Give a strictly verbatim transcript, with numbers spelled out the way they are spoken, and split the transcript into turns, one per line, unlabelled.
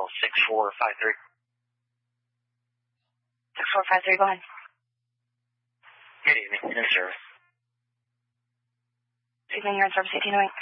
vehicle six four five three.
six four five three, go ahead.
Good evening, in service.
Good evening, you're in service eighteen oh eight.